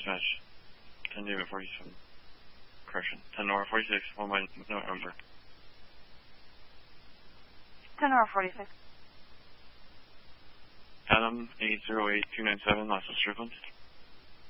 dispatch. 10 David 47. Correction. 10 Nora 46. What my number? 10 Nora 46. Adam 808297, Los Strickland.